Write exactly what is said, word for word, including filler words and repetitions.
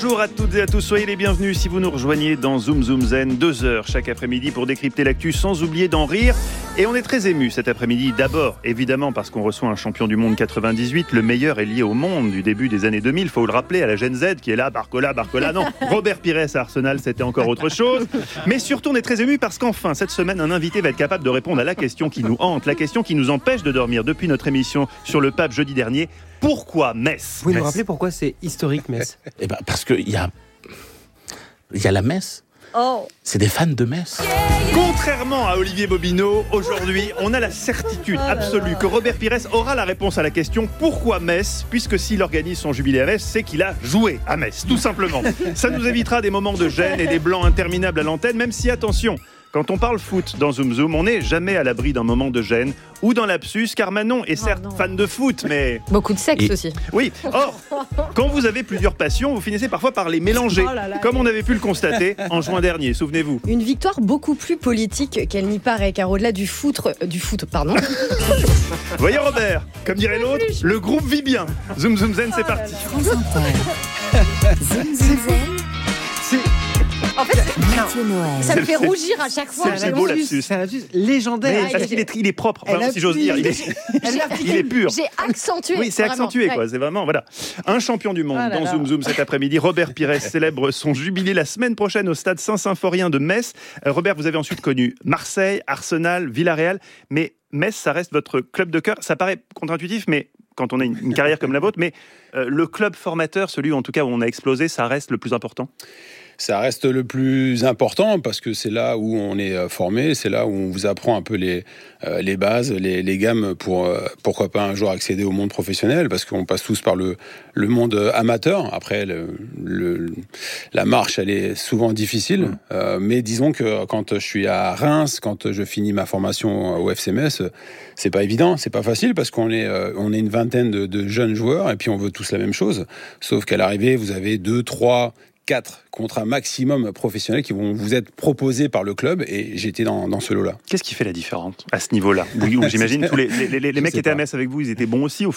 Bonjour à toutes et à tous, soyez les bienvenus si vous nous rejoignez dans Zoom Zoom Zen, deux heures chaque après-midi pour décrypter l'actu sans oublier d'en rire. Et on est très émus cet après-midi, d'abord évidemment parce qu'on reçoit un champion du monde quatre-vingt-dix-huit, le meilleur est lié au monde du début des années deux mille, il faut le rappeler à la Gen Z qui est là, Barcola, Barcola, non, Robert Pires à Arsenal c'était encore autre chose. Mais surtout on est très émus parce qu'enfin cette semaine un invité va être capable de répondre à la question qui nous hante, la question qui nous empêche de dormir depuis notre émission sur le pape jeudi dernier. Pourquoi Metz ? Vous pouvez nous rappeler pourquoi c'est historique Metz ? Eh ben parce qu'il y a, il y a la messe. Oh. C'est des fans de Metz. Contrairement à Olivier Bobineau, aujourd'hui, on a la certitude absolue que Robert Pires aura la réponse à la question « Pourquoi Metz ?» puisque s'il organise son jubilé à Metz, c'est qu'il a joué à Metz, tout simplement. Ça nous évitera des moments de gêne et des blancs interminables à l'antenne, même si, attention, quand on parle foot dans Zoom Zoom, on n'est jamais à l'abri d'un moment de gêne ou d'un lapsus, car Manon est certes oh fan de foot, mais... Beaucoup de sexe Et... aussi. Oui, or, quand vous avez plusieurs passions, vous finissez parfois par les mélanger, oh là là, comme on avait pu le constater en juin dernier, souvenez-vous. Une victoire beaucoup plus politique qu'elle n'y paraît, car au-delà du foot, euh, du foot, pardon. Voyez Robert, comme dirait l'autre, le groupe vit bien. Zoom Zoom Zen, c'est parti. Zoom Zoom Zen. En fait, Mathieu Noël. ça me fait C'est- rougir à chaque fois. c'est le beau lapsus. C'est un lapsus légendaire. Mais parce qu'il est, il est propre, enfin, Elle a si j'ose pris- dire, il est, il est pur. J'ai accentué. Oui, c'est vraiment. accentué, Ouais. quoi. C'est vraiment, voilà. Un champion du monde Ah là dans là. Zoom Zoom cet après-midi. Robert Pires célèbre son jubilé la semaine prochaine au stade Saint-Symphorien de Metz. Euh, Robert, vous avez ensuite connu Marseille, Arsenal, Villarreal, mais Metz, ça reste votre club de cœur. Ça paraît contre-intuitif, mais quand on a une, une carrière comme la vôtre, mais euh, le club formateur, celui en tout cas où on a explosé, ça reste le plus important. Ça reste le plus important parce que c'est là où on est formé, c'est là où on vous apprend un peu les, euh, les bases, les, les gammes pour, euh, pourquoi pas un jour accéder au monde professionnel, parce qu'on passe tous par le, le monde amateur. Après, le, le, la marche, elle est souvent difficile, mmh. euh, mais disons que quand je suis à Reims, quand je finis ma formation au F C Metz, c'est pas évident, c'est pas facile parce qu'on est, euh, on est une vingtaine de, de jeunes joueurs et puis on veut tous la même chose, sauf qu'à l'arrivée, vous avez deux, trois... quatre contrats maximum professionnels qui vont vous être proposés par le club et j'étais dans, dans ce lot-là. Qu'est-ce qui fait la différence à ce niveau-là ? Oui, j'imagine tous les, les, les, les mecs qui étaient pas. à Metz avec vous, ils étaient bons aussi au